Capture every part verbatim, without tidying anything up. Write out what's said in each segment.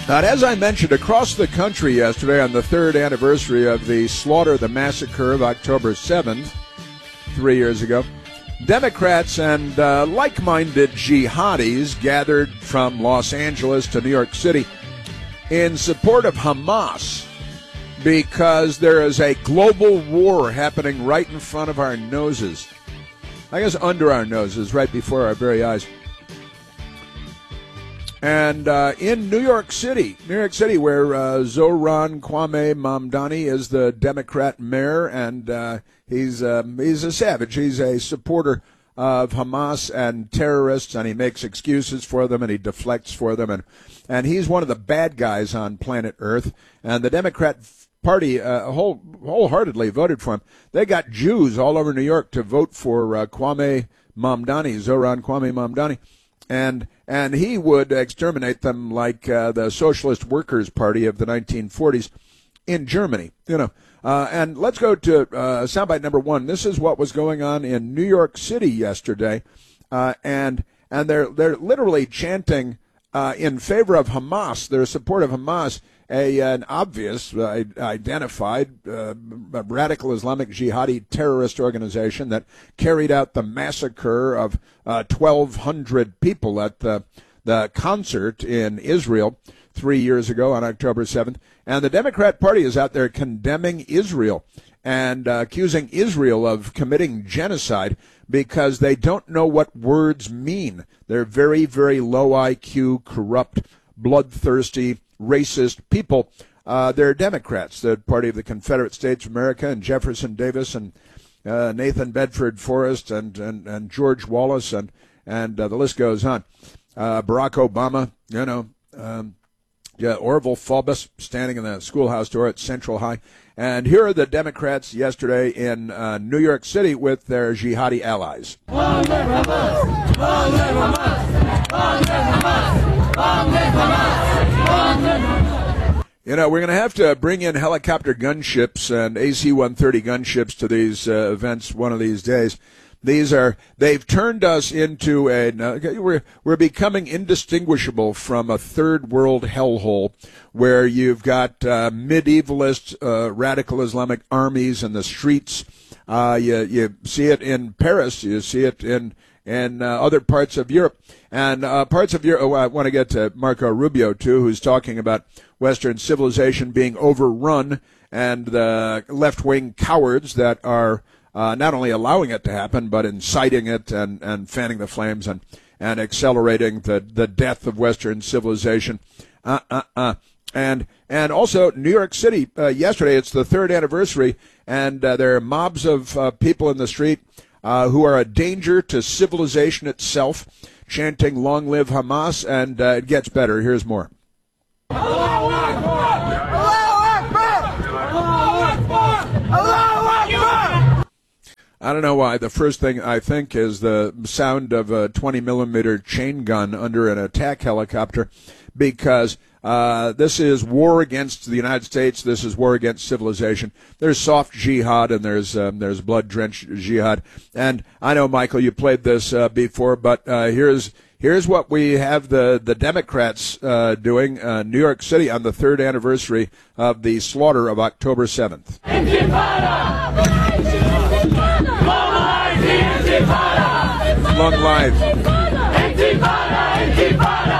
Uh, and as I mentioned, across the country yesterday on the third anniversary of the slaughter, the massacre of October seventh, three years ago, Democrats and uh, like-minded jihadis gathered from Los Angeles to New York City in support of Hamas because there is a global war happening right in front of our noses. I guess under our noses, right before our very eyes. And uh, in New York City, New York City, where uh, Zohran Kwame Mamdani is the Democrat mayor, and uh, he's um, he's a savage. He's a supporter of Hamas and terrorists, and he makes excuses for them, and he deflects for them, and and he's one of the bad guys on planet Earth. And the Democrat Party uh, whole, wholeheartedly voted for him. They got Jews all over New York to vote for uh, Kwame Mamdani, Zohran Kwame Mamdani. And and he would exterminate them like uh, the Socialist Workers' Party of the nineteen forties in Germany, you know. Uh, and let's go to uh, soundbite number one. This is what was going on in New York City yesterday, uh, and and they're they're literally chanting uh, in favor of Hamas, their support of Hamas, a an obvious, uh, identified uh, radical Islamic jihadi terrorist organization that carried out the massacre of uh, twelve hundred people at the the concert in Israel three years ago on October seventh. And the Democrat Party is out there condemning Israel and uh, accusing Israel of committing genocide because they don't know what words mean. They're very, very low I Q, corrupt, bloodthirsty, racist people. Uh, they're Democrats, the party of the Confederate States of America, and Jefferson Davis and uh, Nathan Bedford Forrest and, and, and George Wallace, and, and uh, the list goes on. Uh, Barack Obama, you know, um, yeah, Orville Faubus standing in the schoolhouse door at Central High. And here are the Democrats yesterday in uh, New York City with their jihadi allies. Long live Hamas! Long live Hamas! Long live Hamas! Long live Hamas! Long live Hamas! You know, we're going to have to bring in helicopter gunships and A C one thirty gunships to these uh, events one of these days. These are, they've turned us into a, we're, we're becoming indistinguishable from a third world hellhole where you've got uh, medievalist uh, radical Islamic armies in the streets. Uh, you, you see it in Paris. You see it in, in uh, other parts of Europe. And uh, parts of Europe, oh, I want to get to Marco Rubio, too, who's talking about Western civilization being overrun and the left-wing cowards that are Uh, not only allowing it to happen, but inciting it and, and fanning the flames and, and accelerating the, the death of Western civilization. Uh, uh, uh. And and also New York City, uh, yesterday, it's the third anniversary, and uh, there are mobs of uh, people in the street uh, who are a danger to civilization itself, chanting "Long live Hamas," and uh, it gets better. Here's more. Allahu Akbar! Allahu Akbar! Allahu Akbar! Allahu Akbar! I don't know why. The first thing I think is the sound of a twenty millimeter chain gun under an attack helicopter, because uh, this is war against the United States. This is war against civilization. There's soft jihad and there's um, there's blood-drenched jihad. And I know, Michael, you played this uh, before, but uh, here's here's what we have the the Democrats uh, doing. Uh, New York City on the third anniversary of the slaughter of October seventh. Intifada! Intifada! Long life. Intifada! Intifada!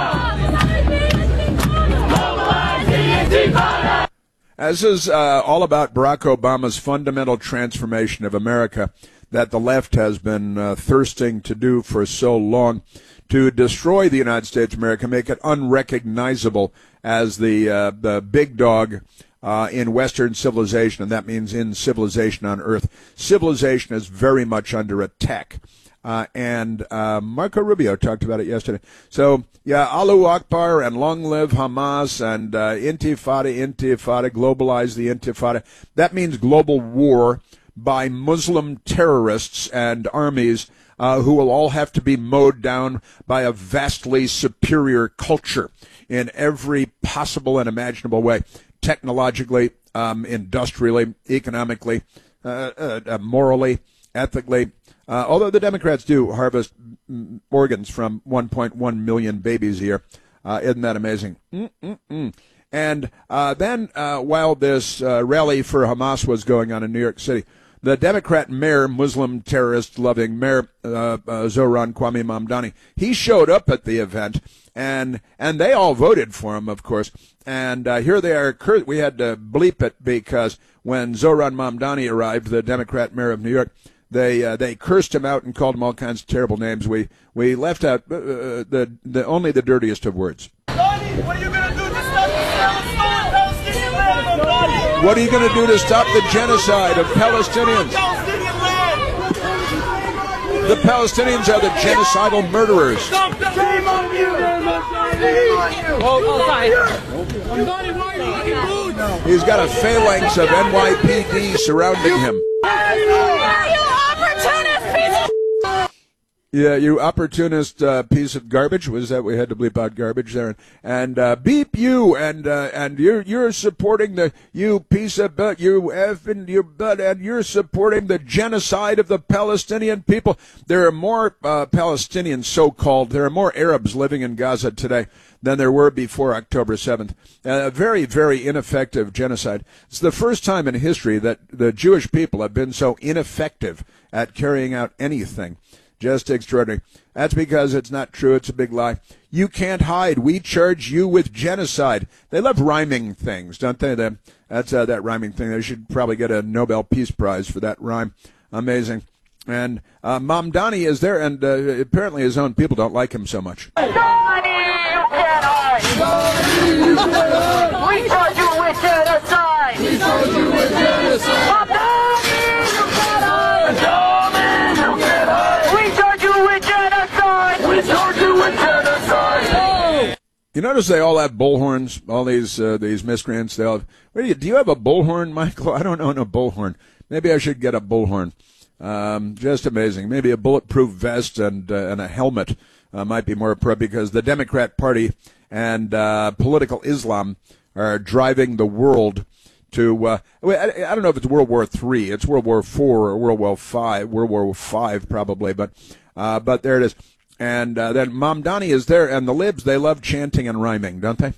Mobilize the Intifada! This is uh, all about Barack Obama's fundamental transformation of America that the left has been uh, thirsting to do for so long, to destroy the United States of America, make it unrecognizable as the uh, the big dog Uh, in Western civilization, and that means in civilization on Earth. Civilization is very much under attack. Uh, and uh, Marco Rubio talked about it yesterday. So, yeah, Allahu Akbar and long live Hamas and uh, Intifada, Intifada, globalize the Intifada. That means global war by Muslim terrorists and armies uh, who will all have to be mowed down by a vastly superior culture in every possible and imaginable way. Technologically, um, industrially, economically, uh, uh, uh, morally, ethically. Uh, although the Democrats do harvest organs from one point one million babies a year, Uh, isn't that amazing? Mm-mm-mm. And uh, then uh, while this uh, rally for Hamas was going on in New York City, the Democrat mayor, Muslim terrorist-loving mayor uh, uh, Zohran Kwame Mamdani, he showed up at the event, and and they all voted for him, of course. And uh, here they are. We had to bleep it because when Zohran Mamdani arrived, the Democrat mayor of New York, they uh, they cursed him out and called him all kinds of terrible names. We we left out uh, the the only the dirtiest of words. Mamdani, what are you going to do to stop the Palestinian land, Mamdani? What are you going to do to stop the genocide of Palestinians? Palestinian land. The Palestinians are the genocidal murderers. Shame on you! Shame on you! Oh, sorry. Mamdani, why are you looking boots? He's got a phalanx of N Y P D surrounding him. Are you opportunist piece of Yeah, you opportunist uh, piece of garbage. Was that we had to bleep out garbage there? And uh, beep you, and uh, and you're you're supporting the you piece of butt, you effing you butt, and you're supporting the genocide of the Palestinian people. There are more uh, Palestinians, so-called. There are more Arabs living in Gaza today than there were before October seventh. A very, very ineffective genocide. It's the first time in history that the Jewish people have been so ineffective at carrying out anything. Just extraordinary. That's because it's not true. It's a big lie. You can't hide. We charge you with genocide. They love rhyming things, don't they? That's uh, that rhyming thing. They should probably get a Nobel Peace Prize for that rhyme. Amazing. And uh, Mamdani is there, and uh, apparently his own people don't like him so much. Mamdani, you can't hide. We charge you with genocide. We charge you with genocide. Mamdani, you can't hide. Mamdani, you can't hide. We charge you with genocide. We charge you with genocide. You notice they all have bullhorns, all these uh, these miscreants. They all have, what do you, do you have a bullhorn, Michael? I don't own a bullhorn. Maybe I should get a bullhorn. Um, just amazing. Maybe a bulletproof vest and uh, and a helmet uh, might be more appropriate, because the Democrat Party and uh, political Islam are driving the world to. Uh, I, I don't know if it's World War Three. It's World War Four or World War Five. World War Five probably, but uh, but there it is. And uh, then Mamdani is there, and the libs, they love chanting and rhyming, don't they?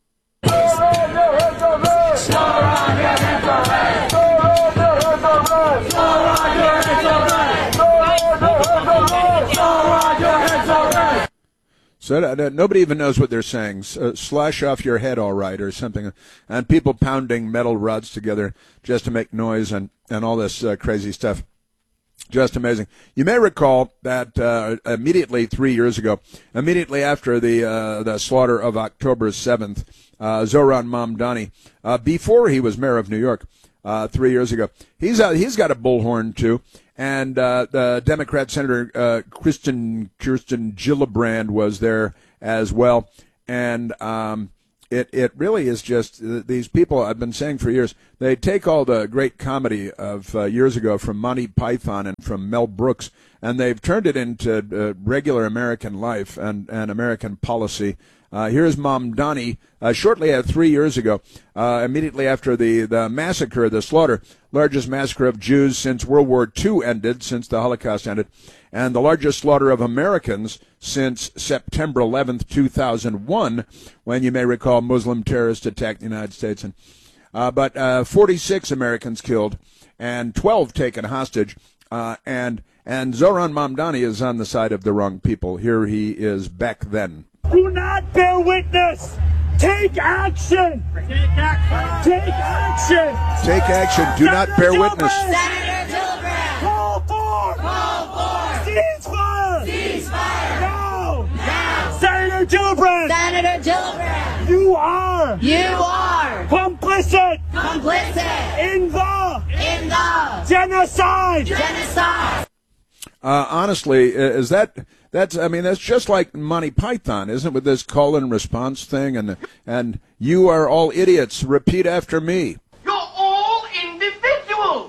So uh, nobody even knows what they're saying. Uh, slash off your head, all right, or something. And people pounding metal rods together just to make noise and, and all this uh, crazy stuff. Just amazing. You may recall that uh, immediately three years ago, immediately after the uh, the slaughter of October seventh, uh, Zohran Mamdani, uh, before he was mayor of New York uh, three years ago, he's uh, he's got a bullhorn too. And uh, the Democrat Senator uh, Kirsten Kirsten Gillibrand was there as well. And um, it it really is just these people. I've been saying for years, they take all the great comedy of uh, years ago from Monty Python and from Mel Brooks, and they've turned it into uh, regular American life and, and American policy. Uh, here's Mamdani uh, shortly uh, three years ago, uh, immediately after the, the massacre, the slaughter, largest massacre of Jews since World War Two ended, since the Holocaust ended, and the largest slaughter of Americans since September eleventh, two thousand one, when you may recall Muslim terrorists attacked the United States. And uh, but uh, forty-six Americans killed and twelve taken hostage, uh, and and Zohran Mamdani is on the side of the wrong people. Here he is back then. Do not bear witness. Take action. Take action. Take action. Take action. Do not bear witness. Senator Gillibrand. Call for. Call for. Ceasefire. Ceasefire. Now. Now. Senator Gillibrand. Senator Gillibrand. You are. You are Complicit. complicit In the. in the Genocide. genocide. Uh, honestly, is that that's? I mean, that's just like Monty Python, isn't it? With this call and response thing, and and you are all idiots. Repeat after me. You're all individuals.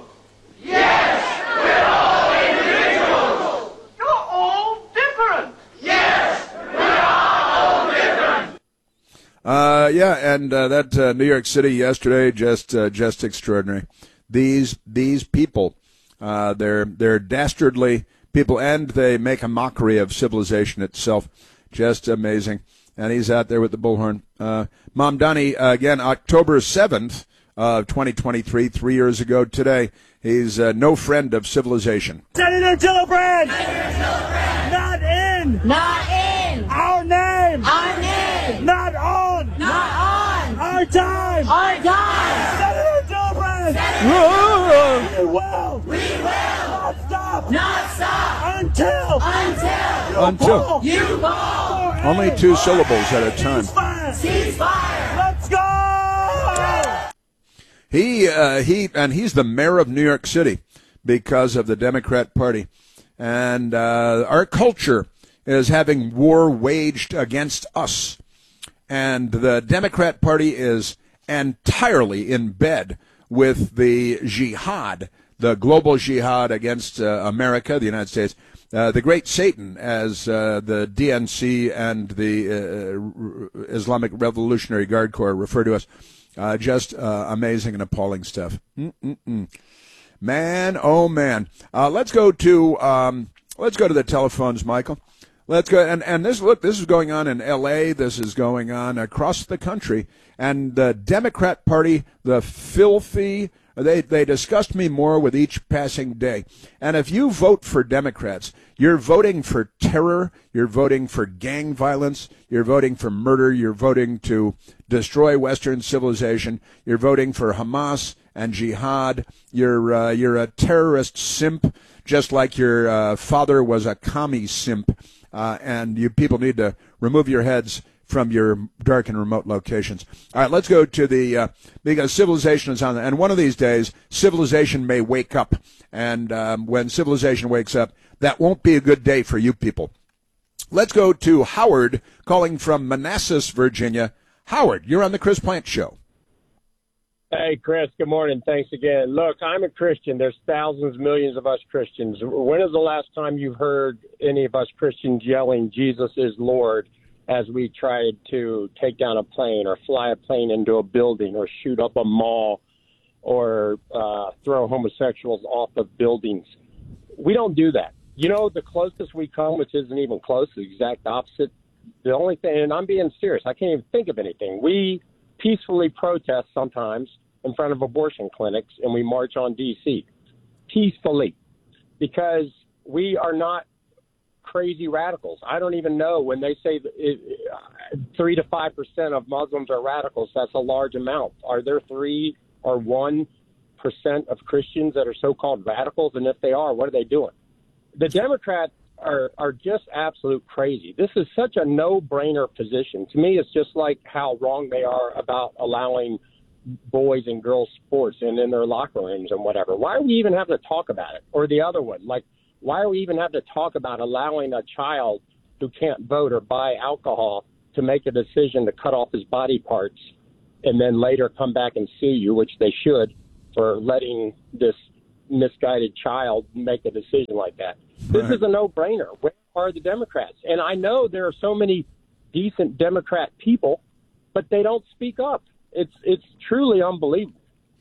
Yes, we're all individuals. You're all different. Yes, we are all different. Uh, yeah, and uh, that uh, New York City yesterday, just uh, just extraordinary. These these people, uh, they're they're dastardly people, and they make a mockery of civilization itself. Just amazing. and he's out there with the bullhorn. Uh, Mamdani, uh, again, October seventh of twenty twenty-three, three years ago today. He's uh, no friend of civilization. Senator Gillibrand! Senator Gillibrand! Not in! Not in! Our name! Our name! Not on! Not on! Our time! Our time! Senator Gillibrand! Senator We will! We will! Not stop! Not stop! Until! Until! Until. You call! Only two syllables at a time. Ceasefire! Ceasefire! Let's go! He, uh, he, and he's the mayor of New York City because of the Democrat Party. And uh, our culture is having war waged against us. And the Democrat Party is entirely in bed with the jihad, the global jihad against uh, America, the United States, uh, the great Satan, as uh, the D N C and the uh, Islamic Revolutionary Guard Corps refer to us. Uh, just uh, amazing and appalling stuff. Mm-mm-mm. Man, oh man. Uh, let's go to um, let's go to the telephones, Michael. Let's go and and this look. This is going on in L A. This is going on across the country. And the Democrat Party, the filthy. They they disgust me more with each passing day. And if you vote for Democrats, you're voting for terror, you're voting for gang violence, you're voting for murder, you're voting to destroy Western civilization, you're voting for Hamas and jihad, you're uh, you're a terrorist simp, just like your uh, father was a commie simp, uh, and you people need to remove your heads from your dark and remote locations. All right, let's go to the, uh, because civilization is on the, and one of these days, civilization may wake up. And um, when civilization wakes up, that won't be a good day for you people. Let's go to Howard, calling from Manassas, Virginia. Howard, you're on the Chris Plante Show. Hey, Chris, good morning. Thanks again. Look, I'm a Christian. There's thousands, millions of us Christians. When is the last time you heard any of us Christians yelling, Jesus is Lord, as we tried to take down a plane or fly a plane into a building or shoot up a mall or uh, throw homosexuals off of buildings? We don't do that. You know, the closest we come, which isn't even close, the exact opposite, the only thing, and I'm being serious, I can't even think of anything. We peacefully protest sometimes in front of abortion clinics, and we march on D C peacefully because we are not crazy radicals. I don't even know when they say it, three to five percent of Muslims are radicals. That's a large amount. Are there three or one percent of Christians that are so-called radicals? And if they are, what are they doing? The Democrats are are just absolute crazy. This is such a no-brainer position. To me, it's just like how wrong they are about allowing boys and girls sports and in their locker rooms and whatever. Why do we even have to talk about it? Or the other one, like, why do we even have to talk about allowing a child who can't vote or buy alcohol to make a decision to cut off his body parts and then later come back and sue you, which they should, for letting this misguided child make a decision like that? This right. is a no-brainer. Where are the Democrats? And I know there are so many decent Democrat people, but they don't speak up. It's it's truly unbelievable.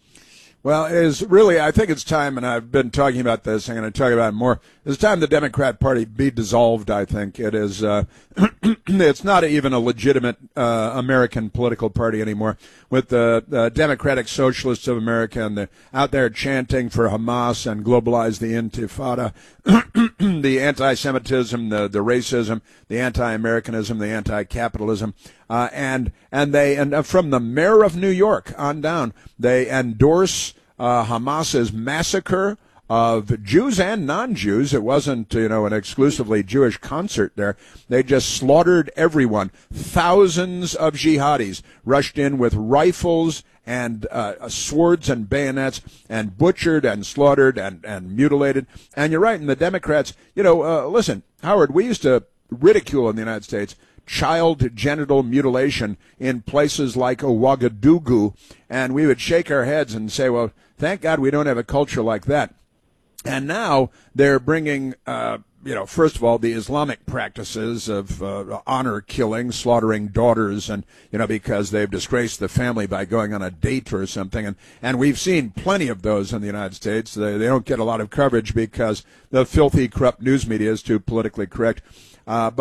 Well, it is really, I think it's time, and I've been talking about this, I'm going to talk about it more. It's time the Democrat Party be dissolved, I think. It is, uh, it's not even a legitimate uh, American political party anymore, with the uh, Democratic Socialists of America and the, out there chanting for Hamas and globalize the Intifada, the anti-Semitism, the, the racism, the anti-Americanism, the anti-capitalism. Uh, and and they and uh, from the mayor of New York on down, they endorse uh, Hamas's massacre of Jews and non-Jews. It wasn't, you know, an exclusively Jewish concert there. They just slaughtered everyone. Thousands of jihadis rushed in with rifles and uh, swords and bayonets and butchered and slaughtered and, and mutilated. And you're right, and the Democrats, you know, uh, listen, Howard, we used to ridicule in the United States child genital mutilation in places like Ouagadougou, and we would shake our heads and say, well, thank God we don't have a culture like that. And now they're bringing, uh, you know, first of all, the Islamic practices of uh, honor killing, slaughtering daughters, and, you know, because they've disgraced the family by going on a date or something. And, and we've seen plenty of those in the United States. They, they don't get a lot of coverage because the filthy, corrupt news media is too politically correct. Uh, but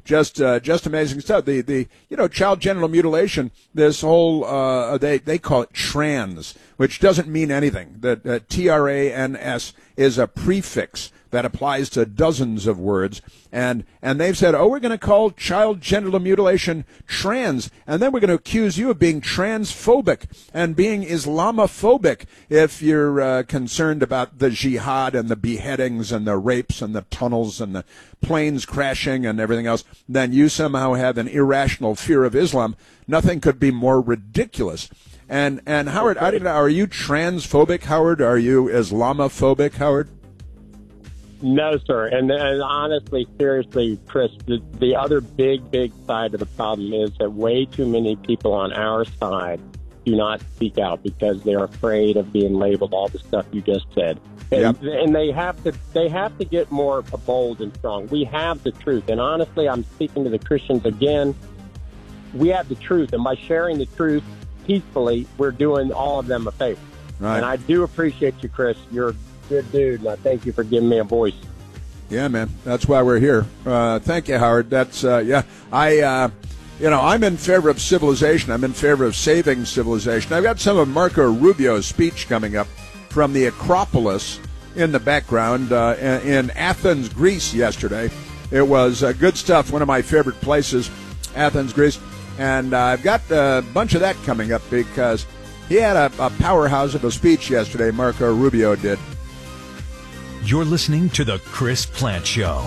Just uh, just amazing stuff. The the you know child genital mutilation. This whole uh, they they call it trans, which doesn't mean anything. That uh, T R A N S is a prefix that applies to dozens of words, and and they've said, oh, we're going to call child genital mutilation trans, and then we're going to accuse you of being transphobic and being Islamophobic if you're uh, concerned about the jihad and the beheadings and the rapes and the tunnels and the planes crashing and everything else. Then you somehow have an irrational fear of Islam. Nothing could be more ridiculous. And and Howard, I don't know, are you transphobic, Howard? Are you Islamophobic, Howard? No, sir. And, and honestly, seriously, Chris, the, the other big, big side of the problem is that way too many people on our side do not speak out because they're afraid of being labeled all the stuff you just said. And, yep. and they have to they have to get more bold and strong. We have the truth. And honestly, I'm speaking to the Christians again. We have the truth. And by sharing the truth peacefully, we're doing all of them a favor. Right. And I do appreciate you, Chris. You're good dude, and I thank you for giving me a voice. Yeah, man, that's why we're here. Uh, thank you, Howard. That's uh, yeah. I, uh, you know, I'm in favor of civilization. I'm in favor of saving civilization. I've got some of Marco Rubio's speech coming up from the Acropolis in the background uh, in Athens, Greece. Yesterday, it was uh, good stuff. One of my favorite places, Athens, Greece, and uh, I've got a bunch of that coming up because he had a, a powerhouse of a speech yesterday. Marco Rubio did. You're listening to The Chris Plante Show.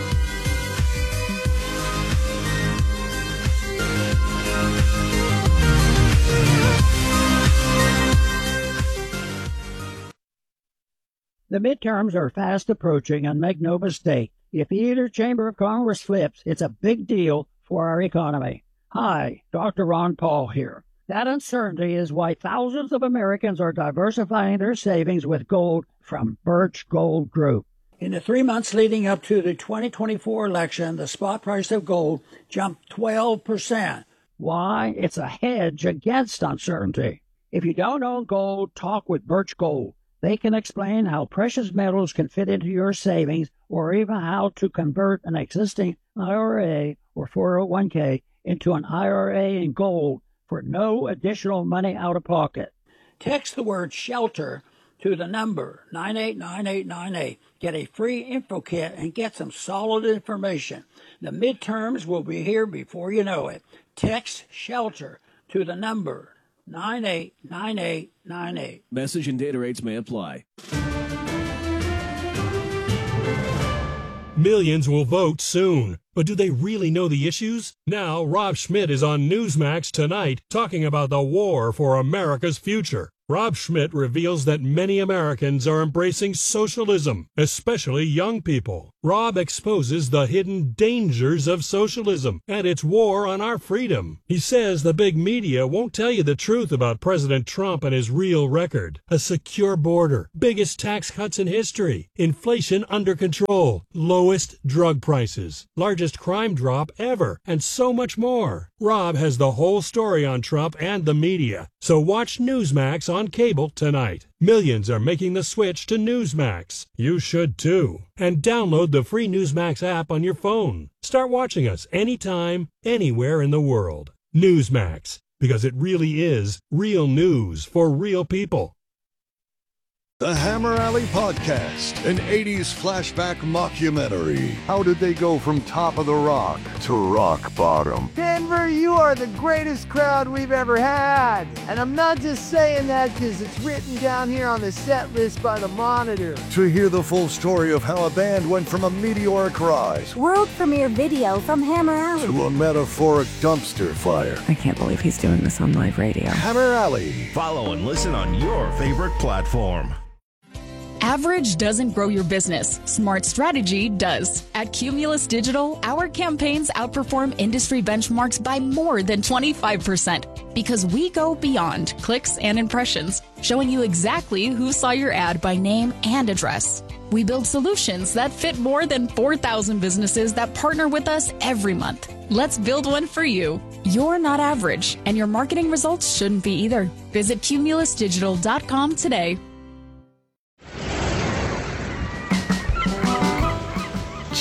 The midterms are fast approaching, and make no mistake, if either chamber of Congress flips, it's a big deal for our economy. Hi, Doctor Ron Paul here. That uncertainty is why thousands of Americans are diversifying their savings with gold from Birch Gold Group. In the three months leading up to the twenty twenty-four election, the spot price of gold jumped twelve percent. Why? It's a hedge against uncertainty. If you don't own gold, talk with Birch Gold. They can explain how precious metals can fit into your savings, or even how to convert an existing I R A or four oh one k into an I R A in gold for no additional money out of pocket. Text the word SHELTER to the number nine eight nine eight nine eight. Get a free info kit and get some solid information. The midterms will be here before you know it. Text SHELTER to the number nine eight nine eight nine eight. Message and data rates may apply. Millions will vote soon, but do they really know the issues? Now, Rob Schmidt is on Newsmax tonight talking about the war for America's future. Rob Schmidt reveals that many Americans are embracing socialism, especially young people. Rob exposes the hidden dangers of socialism and its war on our freedom. He says the big media won't tell you the truth about President Trump and his real record. A secure border, biggest tax cuts in history, inflation under control, lowest drug prices, largest crime drop ever, and so much more. Rob has the whole story on Trump and the media, so watch Newsmax on cable tonight. Millions are making the switch to Newsmax. You should too. And download the free Newsmax app on your phone. Start watching us anytime, anywhere in the world. Newsmax, because it really is real news for real people. The Hammer Alley Podcast, an eighties flashback mockumentary. How did they go from top of the rock to rock bottom? Denver, you are the greatest crowd we've ever had. And I'm not just saying that because it's written down here on the set list by the Monitor. To hear the full story of how a band went from a meteoric rise, world premiere video from Hammer Alley, to a metaphoric dumpster fire. I can't believe he's doing this on live radio. Hammer Alley. Follow and listen on your favorite platform. Average doesn't grow your business. Smart strategy does. At Cumulus Digital, our campaigns outperform industry benchmarks by more than twenty-five percent because we go beyond clicks and impressions, showing you exactly who saw your ad by name and address. We build solutions that fit more than four thousand businesses that partner with us every month. Let's build one for you. You're not average, and your marketing results shouldn't be either. Visit cumulus digital dot com today.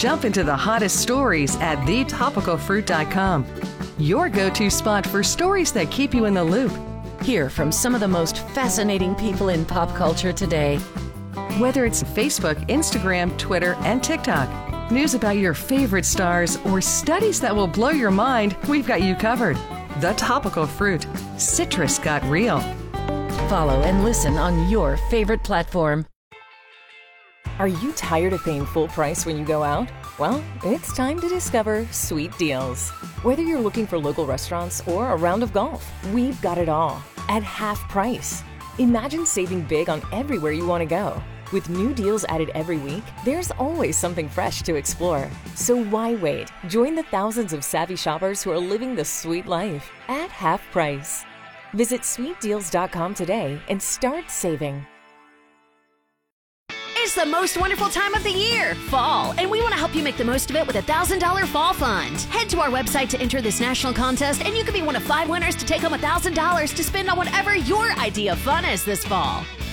Jump into the hottest stories at the topical fruit dot com. Your go-to spot for stories that keep you in the loop. Hear from some of the most fascinating people in pop culture today. Whether it's Facebook, Instagram, Twitter, and TikTok, news about your favorite stars, or studies that will blow your mind, we've got you covered. The Topical Fruit. Citrus got real. Follow and listen on your favorite platform. Are you tired of paying full price when you go out? Well, it's time to discover Sweet Deals. Whether you're looking for local restaurants or a round of golf, we've got it all at half price. Imagine saving big on everywhere you want to go. With new deals added every week, there's always something fresh to explore. So why wait? Join the thousands of savvy shoppers who are living the sweet life at half price. Visit sweet deals dot com today and start saving. It's the most wonderful time of the year, fall, and we want to help you make the most of it with a one thousand dollars Fall Fund. Head to our website to enter this national contest, and you could be one of five winners to take home one thousand dollars to spend on whatever your idea of fun is this fall.